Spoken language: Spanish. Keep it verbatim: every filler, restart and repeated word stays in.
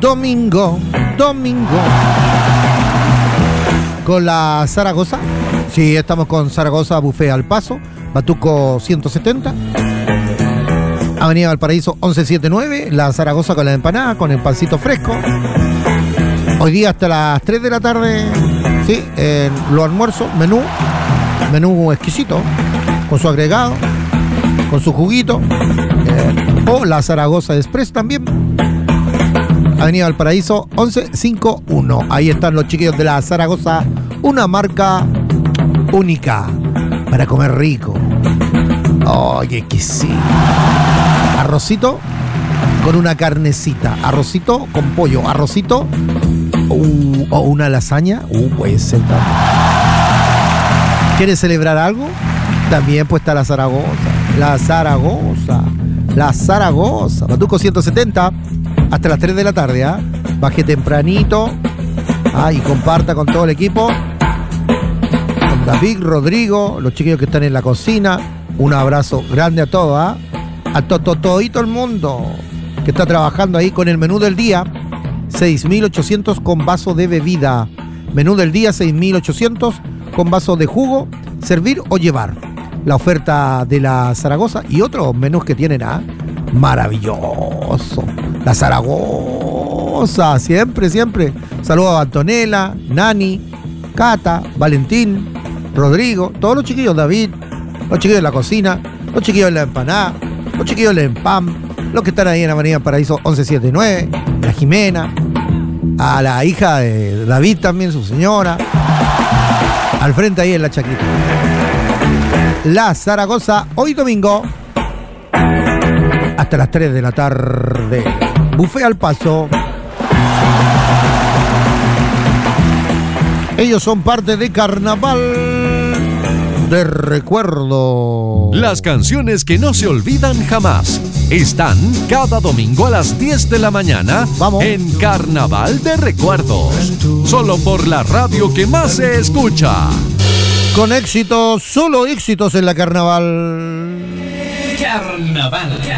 domingo, domingo. Con la Zaragoza. Sí, estamos con Zaragoza Buffet al Paso, Batuco ciento setenta. Avenida Valparaíso once setenta y nueve, la Zaragoza con la empanada, con el pancito fresco. Hoy día hasta las tres de la tarde, sí, eh, los almuerzos, menú, menú exquisito, con su agregado, con su juguito, eh, o la Zaragoza Express también. Avenida Valparaíso once cincuenta y uno, ahí están los chiquillos de la Zaragoza, una marca única para comer rico. Oye, que sí. Arrocito con una carnecita, arrocito con pollo, arrocito uh, o una lasaña, uh, puede ser también. ¿Quieres celebrar algo? También pues está la Zaragoza, la Zaragoza, la Zaragoza, Batuco ciento setenta, hasta las tres de la tarde, ¿ah? ¿eh? Baje tempranito, ¿ah? Y comparta con todo el equipo, con David, Rodrigo, los chiquillos que están en la cocina. Un abrazo grande a todos, ¿ah? ¿eh? A to, to, todito el mundo que está trabajando ahí con el menú del día, seis mil ochocientos con vaso de bebida. Menú del día, seis mil ochocientos con vaso de jugo, servir o llevar. La oferta de la Zaragoza y otros menús que tienen, ¿ah? ¿eh? Maravilloso. La Zaragoza, siempre, siempre. Saludos a Antonella, Nani, Cata, Valentín, Rodrigo, todos los chiquillos, David, los chiquillos de la cocina, los chiquillos de la empanada, los chiquillos del Empam, los que están ahí en Avenida Paraíso once setenta y nueve, la Jimena, a la hija de David también, su señora, al frente ahí en la Chaquita. La Zaragoza, hoy domingo, hasta las tres de la tarde. Buffet al Paso. Ellos son parte de Carnaval de Recuerdo. Las canciones que no se olvidan jamás están cada domingo a las diez de la mañana. Vamos. En Carnaval de Recuerdos. Solo por la radio que más se escucha. Con éxitos, solo éxitos en la Carnaval. Carnaval.